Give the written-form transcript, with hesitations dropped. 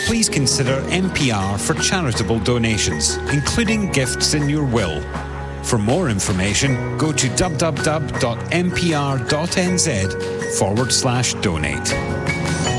please consider MPR for charitable donations, including gifts in your will. For more information, go to www.mpr.nz/donate.